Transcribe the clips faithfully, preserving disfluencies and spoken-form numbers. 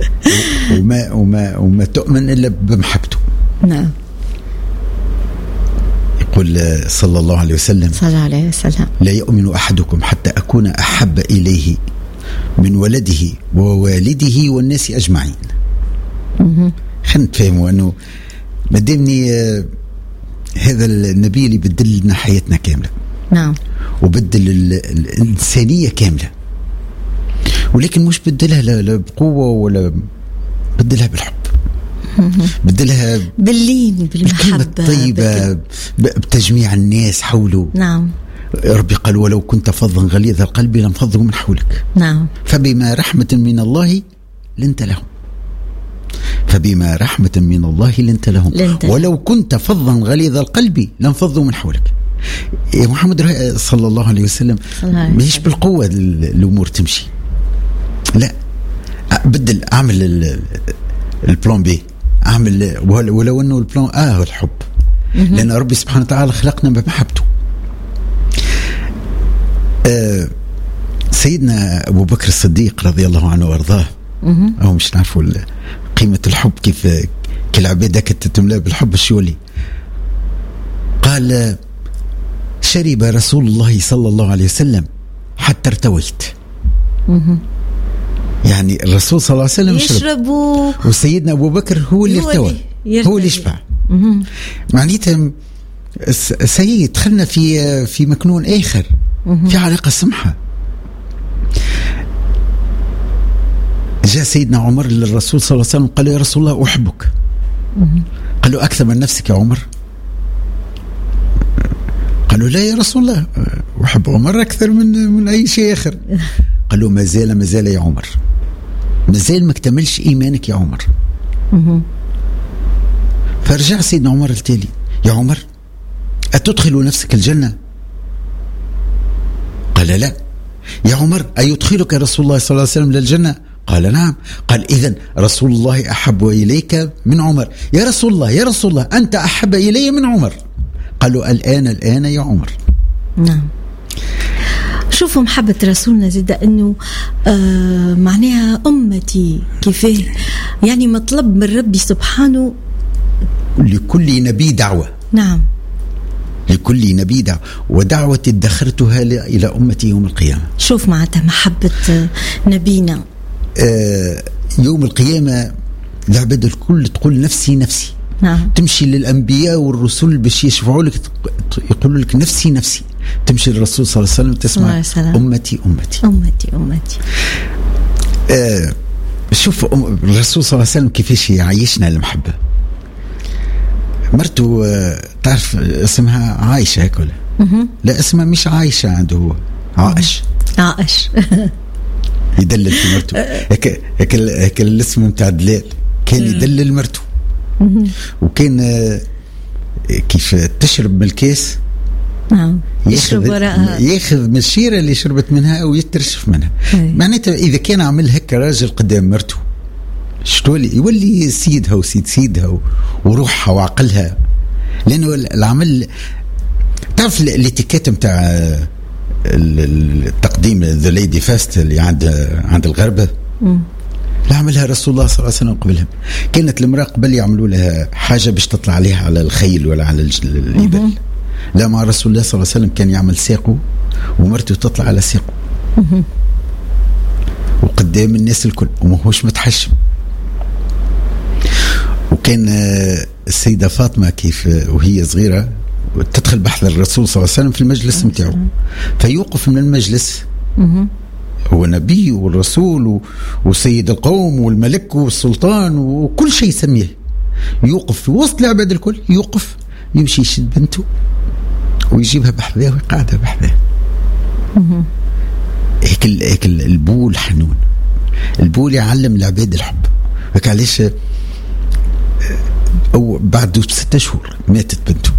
وما وما وما تؤمن إلا بمحبته. نعم. يقول صلى الله عليه وسلم صلى الله عليه وسلم: لا يؤمن أحدكم حتى أكون أحب إليه من ولده ووالده والناس أجمعين. خلينا نتفهموا أنه مدامني هذا النبي اللي بدل لنا حياتنا كاملة. نعم. وبدل الإنسانية كاملة، ولكن مش بدلها لا بقوة ولا بدلها بالحب، بدلها باللين، بالمحبة طيبة، بتجميع الناس حوله. نعم. ربي قال: ولو كنت فظا غليظ القلب لانفضوا من حولك. نعم. فبما رحمة من الله لنت لهم، فبما رحمة من الله لنت لهم لنت ولو كنت فظا غليظ القلب لانفضوا من حولك. يا محمد صلى الله عليه وسلم مش بالقوة الأمور تمشي، لا، بدل أعمل البلان بي، أعمل ولو أنه البلان آه الحب، لأن ربي سبحانه وتعالى خلقنا بمحبته. آه سيدنا أبو بكر الصديق رضي الله عنه وارضاه، أو مش نعرفوا قيمة الحب كيف كالعبادة كتتملا بالحب الشولي. قال: شرب رسول الله صلى الله عليه وسلم حتى ارتويت. يعني الرسول صلى الله عليه وسلم يشرب، وسيدنا أبو بكر هو اللي ارتوى، هو اللي يشبع. معناتها سيد دخلنا في في مكنون آخر، في علاقة سمحة. جاء سيدنا عمر للرسول صلى الله عليه وسلم قال: يا رسول الله أحبك. قال له: أكثر من نفسك يا عمر؟ قالوا: لا يا رسول الله، أحب عمر أكثر من من أي شيء آخر. قال له: ما زال ما زال يا عمر، ما زال ما اكتملش إيمانك يا عمر. فرجع سيدنا عمر التالي: يا عمر، أتدخل نفسك الجنة؟ قال: لا. يا عمر، أيدخلك رسول الله صلى الله عليه وسلم للجنة؟ قال: نعم. قال: إذن رسول الله أحب إليك من عمر. يا رسول الله يا رسول الله أنت أحب إلي من عمر. قالوا: الآن الآن يا عمر. نعم. شوفوا محبة رسولنا زيدا أنه آه معناها أمتي كيفاه، يعني مطلب من ربي سبحانه لكل نبي دعوة. نعم. لكل نبي دعوة، ودعوة ادخرتها إلى أمتي يوم القيامة. شوف معناتها محبة نبينا. آه يوم القيامة العباد الكل تقول نفسي نفسي. نعم. تمشي للأنبياء والرسل باش يشفعوا لك، يقولوا لك نفسي نفسي. تمشي للرسول صلى الله عليه وسلم تسمع أمتي أمتي أمتي أمتي. آه شوف الرسول صلى الله عليه وسلم كيفاش يعيشنا المحبة. مرته آه تعرف اسمها عائشة هيك ولا؟ لا، اسمها مش عائشة عنده هو عائش. عائش. يدلل في مرته هيك هيك هيك الاسم متاع دلال، كان يدلل مرته. وكان كيف تشرب من الكاس. نعم. ياخذ ياخذ من الشيرة اللي شربت منها او يترشف منها. معناتها اذا كان عمل هيك راجل قدام مرته، شتولي يولي سيدها وسيد سيدها وروحها وعقلها. لانه العمل تعرف الاتيكيت متاع التقديم ذا ليدي فاست اللي عند عند الغربة، لا عملها رسول الله صلى الله عليه وسلم قبلهم. كانت المرأة قبل يعملوا لها حاجة باش تطلع عليها على الخيل ولا على الجبل، لا، مع رسول الله صلى الله عليه وسلم كان يعمل ساقه ومرته تطلع على ساقه وقدام الناس الكل وما هوش متحشم. وكان السيدة فاطمة كيف وهي صغيرة تدخل بحث الرسول صلى الله عليه وسلم في المجلس متاعه، فيوقف من المجلس، هو نبي والرسول وسيد القوم والملك والسلطان وكل شيء يسميه، يوقف في وسط العباد الكل، يوقف يمشي يشد بنته ويجيبها بحذاه ويقعدها بحذاه. هيك هيك البول حنون، البول يعلم العباد الحب. هيك علاش أو بعد ستة شهور ماتت بنته،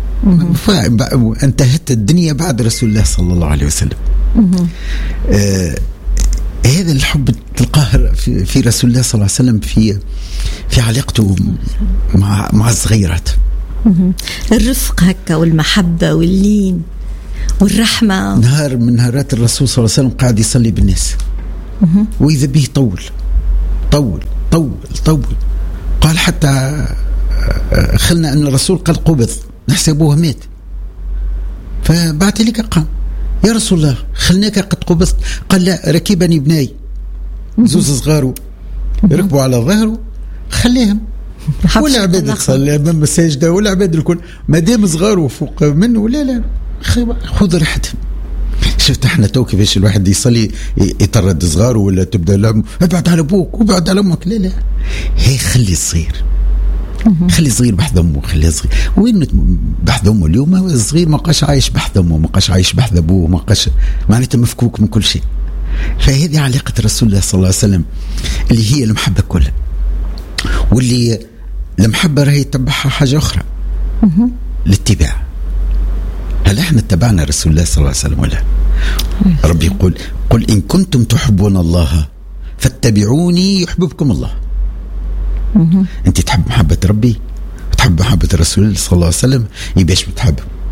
انتهت الدنيا بعد رسول الله صلى الله عليه وسلم. آه هذا الحب تلقاه في, في رسول الله صلى الله عليه وسلم في في علاقته مع مع الصغيرات. الرفق هكا والمحبة واللين والرحمة. نهار من نهارات الرسول صلى الله عليه وسلم قاعد يصلي بالناس، وإذا به طول طول طول طول. قال حتى خلنا أن الرسول قد قبض نحسبوه مات، فبعت لك قام يا رسول الله خلناك قد قبضت. قال لا، ركبني بناي زوز صغارو يركبوا على ظهره خليهم، ولا عباد تصلي امام السجده ولا عباد الكل، ما دام صغارو فوق منه لا لا خذ راحتهم. شفت احنا تو كيفاش الواحد يصلي يطرد صغاره ولا تبدا لهم ابعد على ابوك وابعد على امك، لا لا هي خلي الصغير، خلي صغير بحث امه، خلي صغير وين بحث امه. اليوم الصغير ما بقاش عايش بحث امه، ما بقاش عايش بحث ابوه، ما بقاش معناته مفكوك من كل شيء. فهذه علاقه رسول الله صلى الله عليه وسلم اللي هي المحبه كلها، واللي المحبه راهي تتبعها حاجه اخرى الاتباع. هل احنا اتبعنا رسول الله صلى الله عليه وسلم ولا؟ ربي يقول قل ان كنتم تحبون الله فاتبعوني يحببكم الله. انت تحب محبه ربي وتحب محبه الرسول صلى الله عليه وسلم، يباش بتحب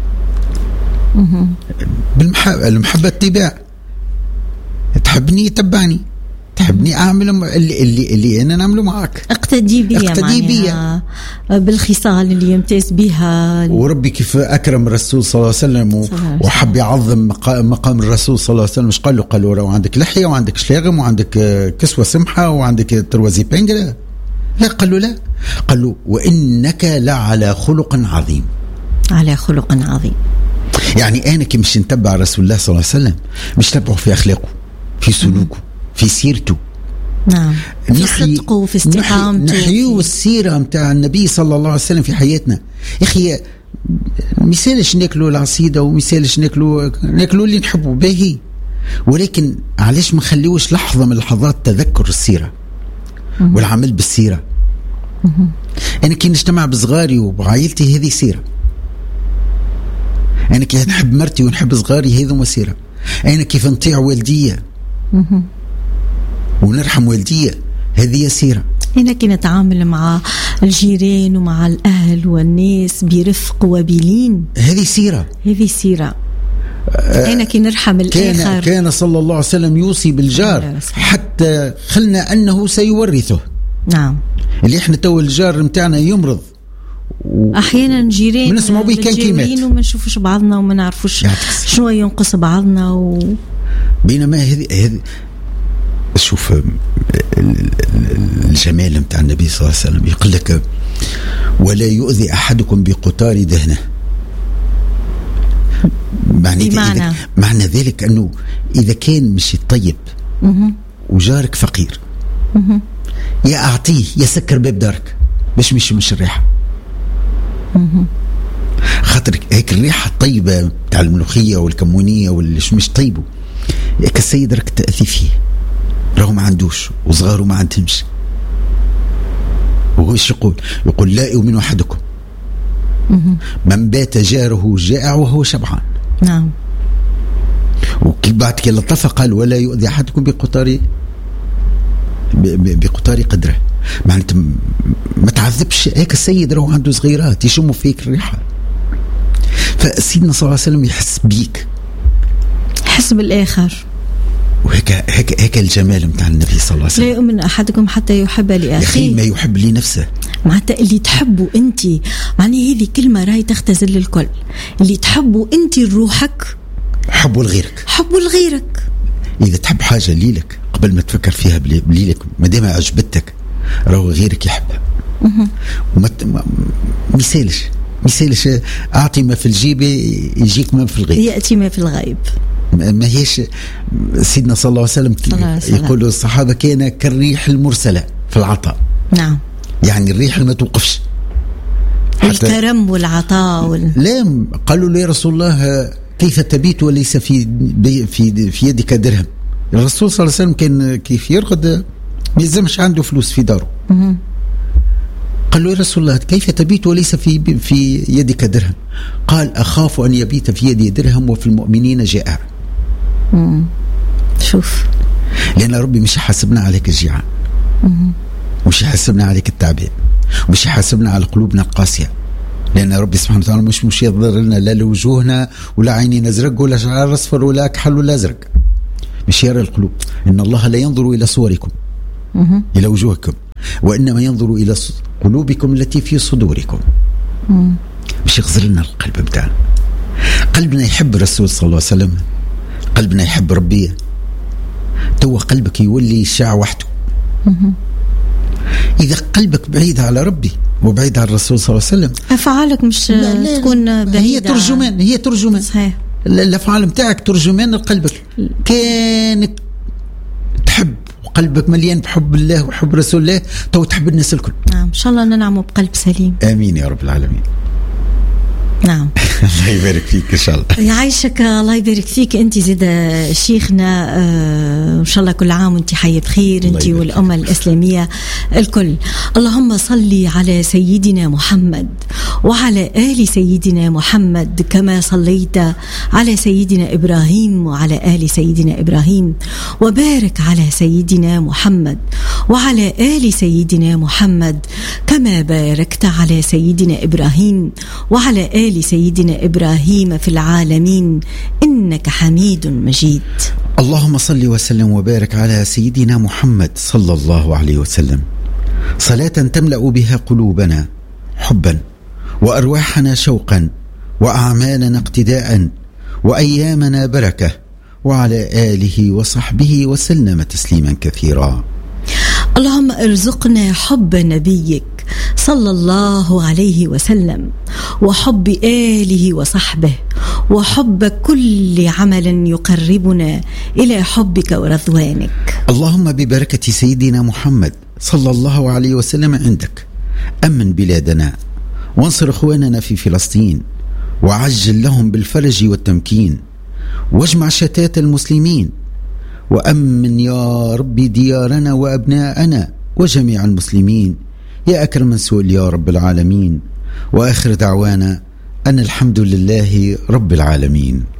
بالمحبه. المحبه اتباع، تحبني تبعني، تحبني اعمل اللي اللي, اللي انا نعمله معك، اقتدي بي اقتدي بي بالخصال اللي يمتاز بها. وربي كيف اكرم الرسول صلى الله عليه وسلم وحب يعظم مقام الرسول صلى الله عليه وسلم. مش قال له قال له عندك لحيه وعندك شلاغم وعندك كسوه سمحه وعندك تروازي بنجله، لا قال له لا، قال له وانك لعلى خلق عظيم. على خلق عظيم يعني انا كي مش نتبع رسول الله صلى الله عليه وسلم مش نتبعه في اخلاقه، في سلوكه، في سيرته، نعم، في صدقه وفي استقامته، نحيو السيرة متاع النبي صلى الله عليه وسلم في حياتنا. يا أخي مثالش ناكلوا العصيدة ومثالش ناكلوا ناكلوا اللي نحبه باهي، ولكن علاش ما نخليوش لحظة من لحظات تذكر السيرة والعمل بالسيرة. أنا كي نجتمع بصغاري وبعائلتي هذه سيرة، أنا كي نحب مرتي ونحب صغاري هذو مسيرة، أنا كيف نطيع والدية ونرحم والدية هذه سيرة. هنا كي نتعامل مع الجيران ومع الأهل والناس برفق وبلين هذه سيرة، هذه سيرة. هنا كي نرحم كان الآخر. كان صلى الله عليه وسلم يوصي بالجار حتى خلنا أنه سيورثه. نعم، اللي احنا تو الجار متاعنا يمرض و... احيانا جيران بنسمعوا به كان كيمات وما نشوفوش بعضنا وما نعرفوش شنو ينقص بعضنا و... بينما هذه هذه شوف الجمال متاع النبي صلى الله عليه وسلم يقول لك ولا يؤذي أحدكم بقطار دهنه. معنى معنى ذلك أنه إذا كان مش طيب وجارك فقير يا أعطيه يسكر باب دارك باش مش مش الريحة، خاطر هيك الريحة الطيبة بتاع الملوخية والكمونية والشمش طيبه هيك السيد راك تأذي فيه، راهو ما عندوش وصغاره ما عندهمش. وهو ايش يقول؟ يقول لا يؤمن أحدكم من بات جاره جائع وهو شبعان. نعم. وكي بعد كي لطف قال ولا يؤذي أحدكم بقطار بقطار قدره، معناتها ما تعذبش. هيك السيد راهو عنده صغيرات يشموا فيك الريحة، فسيدنا صلى الله عليه وسلم يحس بيك، يحس بالآخر. وهيك هيك هيك الجمال متاع النبي صلى الله عليه وسلم. لا يؤمن أحدكم حتى يحب لأخيه ما يحب لنفسه. معناتها اللي تحبه أنت، معني هذه كلمة راهي تختزل الكل. اللي تحبه أنت لروحك حبه لغيرك، حبه لغيرك. إذا تحب حاجة ليلك قبل ما تفكر فيها بليلك ما دام عجبتك راهو غيرك يحبها. وما مثالش مثالش أعطي ما في الجيب يجيك ما في الغيب، يأتي ما في الغيب. ما هيش سيدنا صلى الله عليه وسلم يقول الصحابة كان كالريح المرسلة في العطاء. نعم، يعني الريح اللي ما توقفش، الكرم والعطاء وال... لا قالوا له يا رسول الله كيف تبيت وليس في في في يدك درهم. الرسول صلى الله عليه وسلم كان كيف يرقد ما يلزمش عنده فلوس في داره. م- قال له يا رسول الله كيف تبيت وليس في في يدك درهم؟ قال أخاف أن يبيت في يدي درهم وفي المؤمنين جائع. شوف، لأن ربي مش يحاسبنا عليك الجيعان، مش يحاسبنا عليك التعبان، مش يحاسبنا على قلوبنا القاسية، لأن ربي سبحانه وتعالى مش مش يضر لنا لا لوجوهنا ولا عينين أزرق ولا شعر أصفر ولا أكحل ولا أزرق، مش يرى القلوب. إن الله لا ينظر إلى صوركم إلى وجوهكم وإنما ينظر إلى قلوبكم التي في صدوركم. باش يغزر لنا القلب بتاعنا. قلبنا يحب الرسول صلى الله عليه وسلم، قلبنا يحب ربي، تو قلبك يولي شاع وحده. إذا قلبك بعيد على ربي وبعيد على الرسول صلى الله عليه وسلم، أفعالك مش لا لا تكون بعيدة. هي ترجمان، هي ترجمان. صحيح. الأفعال متاعك ترجمان لقلبك. كانك تحب وقلبك مليان بحب الله وحب رسول الله، تو تحب الناس الكل. نعم، إن شاء الله ننعم بقلب سليم. آمين يا رب العالمين. نعم. الله يبارك فيك إن شاء الله. يعيشك، الله يبارك فيك. أنت زيد شيخنا، آه إن شاء الله كل عام وأنت حي بخير، أنت والأمة الإسلامية الكل. اللهم صل على سيدنا محمد وعلى آل سيدنا محمد كما صليت على سيدنا إبراهيم وعلى آل سيدنا إبراهيم، وبارك على سيدنا محمد وعلى آل سيدنا محمد كما باركت على سيدنا إبراهيم وعلى آل سيدنا إبراهيم في العالمين إنك حميد مجيد. اللهم صل وسلم وبارك على سيدنا محمد صلى الله عليه وسلم، صلاة تملأ بها قلوبنا حبا وأرواحنا شوقا وأعمالنا اقتداء وأيامنا بركة، وعلى آله وصحبه وسلم تسليما كثيرا. اللهم ارزقنا حب نبيك صلى الله عليه وسلم، وحب آله وصحبه، وحب كل عمل يقربنا إلى حبك ورضوانك. اللهم ببركة سيدنا محمد صلى الله عليه وسلم عندك أمن بلادنا، وانصر أخواننا في فلسطين، وعجل لهم بالفرج والتمكين، واجمع شتات المسلمين، وأمن يا رب ديارنا وأبناءنا وجميع المسلمين يا أكرم من سؤال يا رب العالمين. وآخر دعوانا أن الحمد لله رب العالمين.